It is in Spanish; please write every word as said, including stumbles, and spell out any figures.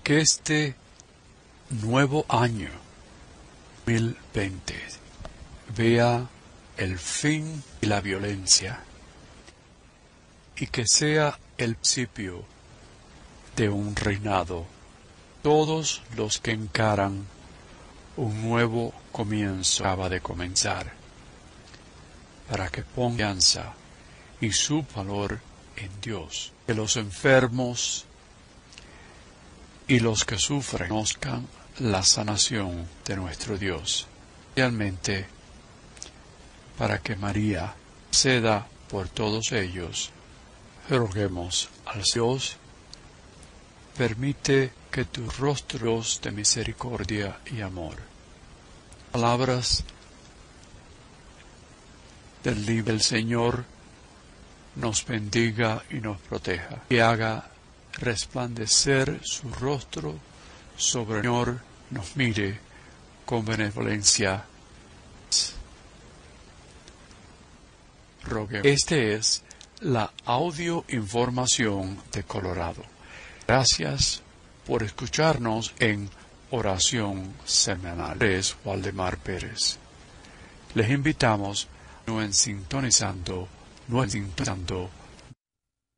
que este nuevo año dos mil veinte vea el fin de la violencia y que sea el principio de un reinado. Todos los que encaran un nuevo comienzo acaba de comenzar, para que pongan confianza y su valor en Dios. Que los enfermos y los que sufren conozcan la sanación de nuestro Dios, especialmente para que María ceda por todos ellos. Roguemos al Dios, permite que tus rostros de misericordia y amor, palabras del libro del Señor, nos bendiga y nos proteja, y haga resplandecer su rostro sobre el Señor, nos mire con benevolencia. Roguemos. Este es la audio información de Colorado. Gracias por escucharnos en Oración Semanal. Es Waldemar Pérez. Les invitamos no en sintonizando, no en sintonizando